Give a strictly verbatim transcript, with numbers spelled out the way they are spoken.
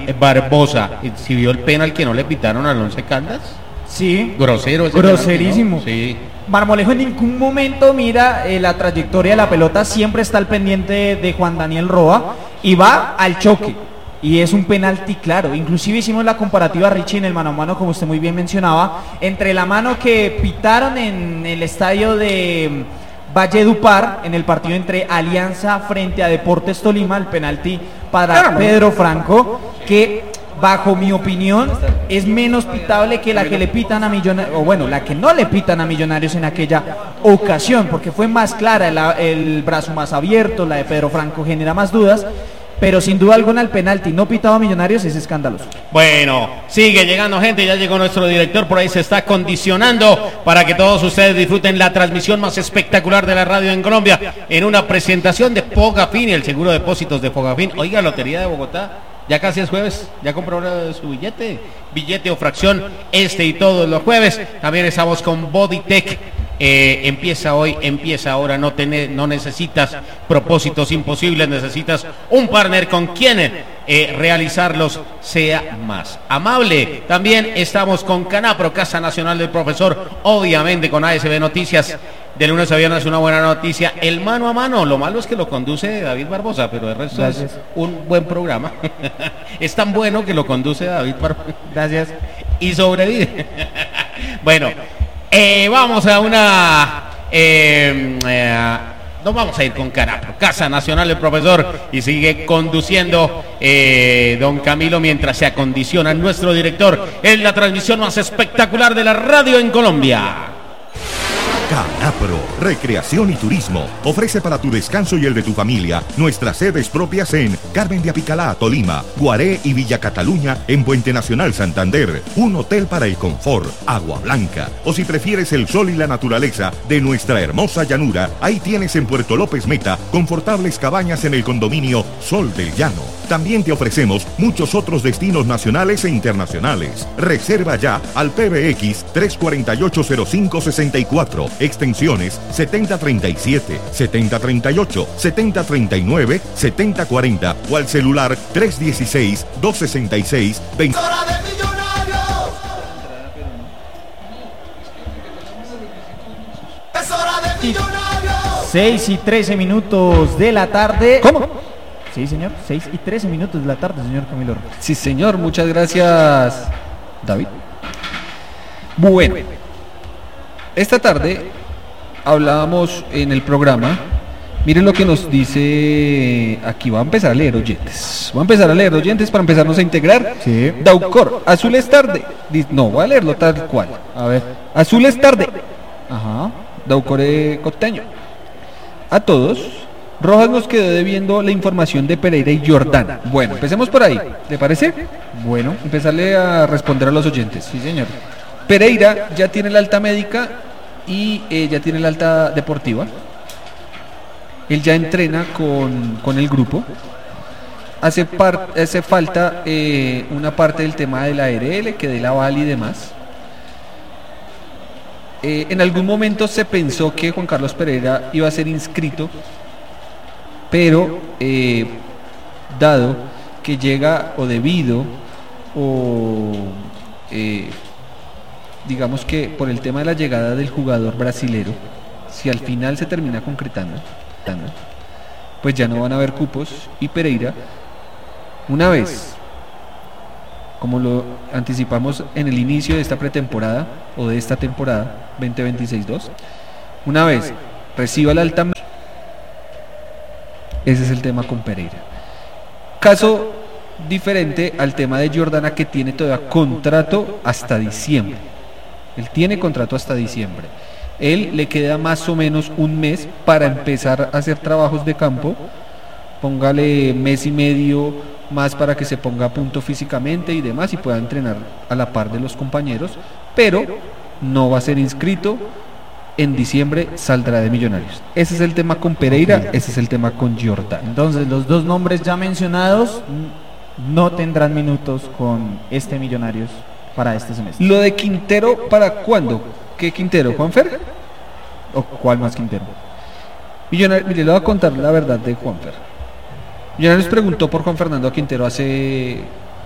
Barbosa, ¿si vio el penal que no le pitaron al Once Caldas? Sí. Grosero ese Groserísimo. penalti, ¿no? Sí. Marmolejo en ningún momento mira eh, la trayectoria de la pelota, siempre está al pendiente de Juan Daniel Roa y va al choque. Y es un penalti claro. Inclusive hicimos la comparativa, Richie, en el mano a mano, como usted muy bien mencionaba, entre la mano que pitaron en el estadio de Valledupar, en el partido entre Alianza frente a Deportes Tolima, el penalti para Pedro Franco, que bajo mi opinión es menos pitable que la que le pitan a Millonarios, o bueno, la que no le pitan a Millonarios en aquella ocasión, porque fue más clara, el, el brazo más abierto, la de Pedro Franco genera más dudas. Pero sin duda alguna el penalti no pitado a Millonarios es escandaloso. Bueno, sigue llegando gente, ya llegó nuestro director, por ahí se está condicionando para que todos ustedes disfruten la transmisión más espectacular de la radio en Colombia, en una presentación de Fogafín y el seguro de depósitos de Fogafín. Oiga, Lotería de Bogotá, ya casi es jueves, ya compró su billete, billete o fracción este y todos los jueves. También estamos con Bodytech. Eh, empieza hoy, empieza ahora, no, tener, no necesitas propósitos imposibles, necesitas un partner con quien eh, realizarlos sea más amable. También estamos con Canapro, Casa Nacional del Profesor, obviamente con A S B Noticias. De lunes a viernes una buena noticia, el mano a mano, lo malo es que lo conduce David Barbosa, pero el resto Gracias. Es un buen programa. Es tan bueno que lo conduce David Barbosa. Gracias. Y sobrevive. Bueno, eh, vamos a una... Eh, eh, nos vamos a ir con Canapro, Casa Nacional del Profesor, y sigue conduciendo eh, don Camilo mientras se acondiciona nuestro director en la transmisión más espectacular de la radio en Colombia. Canapro, Recreación y Turismo, ofrece para tu descanso y el de tu familia nuestras sedes propias en Carmen de Apicalá, Tolima, Guaré y Villa Cataluña en Puente Nacional, Santander, un hotel para el confort, Agua Blanca, o si prefieres el sol y la naturaleza de nuestra hermosa llanura, ahí tienes en Puerto López Meta confortables cabañas en el condominio Sol del Llano. También te ofrecemos muchos otros destinos nacionales e internacionales. Reserva ya al P B X tres cuatro ocho cero cinco seis cuatro, extensiones setenta treinta y siete, setenta treinta y ocho, setenta treinta y nueve, setenta cuarenta o al celular tres dieciséis, doscientos sesenta y seis, veinte. seis y trece minutos de la tarde. ¿Cómo? Sí, señor, seis y trece minutos de la tarde, señor Camilo. Sí, señor, muchas gracias, David. Bueno, esta tarde hablábamos en el programa, miren lo que nos dice, aquí va a empezar a leer oyentes, va a empezar a leer oyentes para empezarnos a integrar. Sí. Daucor, azul es tarde, no, voy a leerlo tal cual. A ver. Azul es tarde. Ajá. Daucor costeño. A todos. Rojas nos quedó debiendo la información de Pereira y Jordana. Bueno, empecemos por ahí, ¿le parece? Bueno, empezarle a responder a los oyentes. Sí, señor. Pereira ya tiene la alta médica y eh, ya tiene la alta deportiva. Él ya entrena con, con el grupo. Hace, par, hace falta eh, una parte del tema de la A R L, que dé la aval y demás. Eh, en algún momento se pensó que Juan Carlos Pereira iba a ser inscrito, pero eh, dado que llega o debido o eh, digamos que por el tema de la llegada del jugador brasilero, si al final se termina concretando, pues ya no van a haber cupos y Pereira, una vez, como lo anticipamos en el inicio de esta pretemporada o de esta temporada veinte veintiséis dos, una vez reciba la alta. Ese es el tema con Pereira. Caso diferente al tema de Jordana, que tiene todavía contrato hasta diciembre. Él tiene contrato hasta diciembre. Él le queda más o menos un mes para empezar a hacer trabajos de campo. Póngale mes y medio más para que se ponga a punto físicamente y demás y pueda entrenar a la par de los compañeros, pero no va a ser inscrito. En diciembre saldrá de Millonarios. Ese es el tema con Pereira, ese es el tema con Jordana. Entonces los dos nombres ya mencionados no tendrán minutos con este Millonarios para este semestre. Lo de Quintero, ¿para cuándo? ¿Qué Quintero? ¿Juanfer? ¿O cuál más Quintero? Millonarios, mire, le voy a contar la verdad de Juanfer. Millonarios preguntó por Juan Fernando Quintero hace